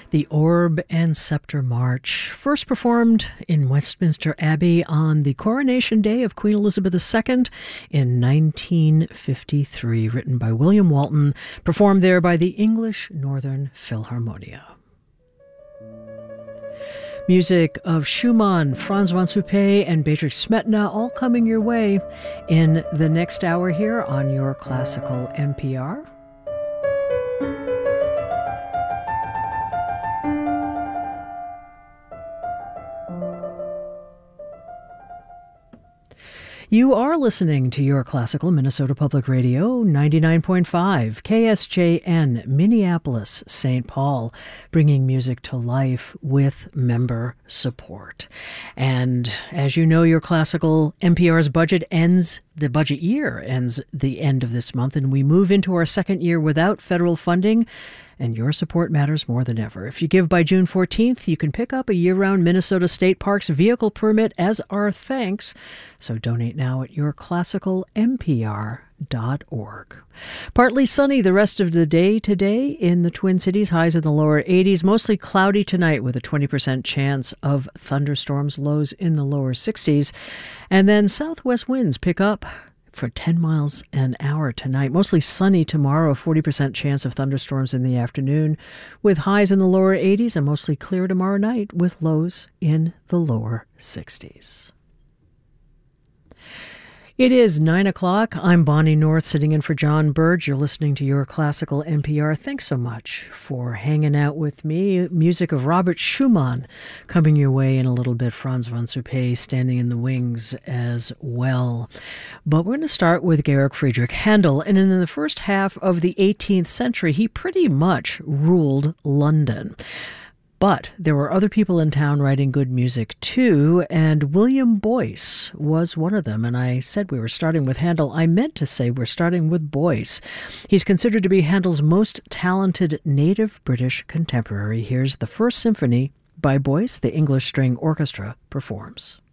The Orb and Scepter March, first performed in Westminster Abbey on the coronation day of Queen Elizabeth II in 1953, written by William Walton, performed there by the English Northern Philharmonia. Music of Schumann, Franz von Suppé, and Beatrix Smetana all coming your way in the next hour here on your Classical NPR. You are listening to Your Classical Minnesota Public Radio, 99.5 KSJN, Minneapolis, St. Paul, bringing music to life with member support. And as you know, Your Classical NPR's budget ends, the budget year ends the end of this month, and we move into our second year without federal funding. And your support matters more than ever. If you give by June 14th, you can pick up a year-round Minnesota State Parks vehicle permit as our thanks. So donate now at yourclassicalnpr.org. Partly sunny the rest of the day today in the Twin Cities, highs in the lower 80s. Mostly cloudy tonight with a 20% chance of thunderstorms, lows in the lower 60s. And then southwest winds pick up for 10 miles an hour tonight. Mostly sunny tomorrow, a 40% chance of thunderstorms in the afternoon, with highs in the lower 80s, and mostly clear tomorrow night with lows in the lower 60s. It is 9 o'clock. I'm Bonnie North, sitting in for John Burge. You're listening to Your Classical NPR. Thanks so much for hanging out with me. Music of Robert Schumann coming your way in a little bit. Franz von Suppé standing in the wings as well. But we're going to start with Georg Friedrich Handel. And in the first half of the 18th century, he pretty much ruled London. But there were other people in town writing good music too, and William Boyce was one of them. And I said we were starting with Handel. I meant to say we're starting with Boyce. He's considered to be Handel's most talented native British contemporary. Here's the First Symphony by Boyce, the English String Orchestra performs.